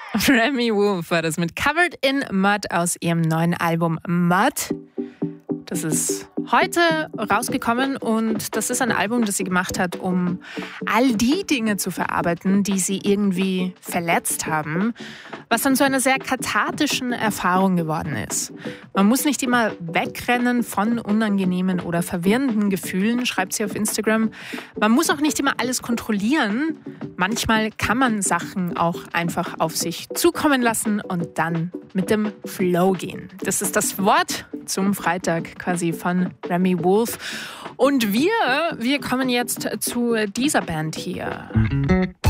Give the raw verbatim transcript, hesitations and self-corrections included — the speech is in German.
Remi Wolf war das mit Covered in Mud aus ihrem neuen Album Mud. Das ist heute rausgekommen und das ist ein Album, das sie gemacht hat, um all die Dinge zu verarbeiten, die sie irgendwie verletzt haben, was dann zu einer sehr kathartischen Erfahrung geworden ist. Man muss nicht immer wegrennen von unangenehmen oder verwirrenden Gefühlen, schreibt sie auf Instagram. Man muss auch nicht immer alles kontrollieren. Manchmal kann man Sachen auch einfach auf sich zukommen lassen und dann mit dem Flow gehen. Das ist das Wort zum Freitag quasi von Remi Wolf. Und wir, wir kommen jetzt zu dieser Band hier.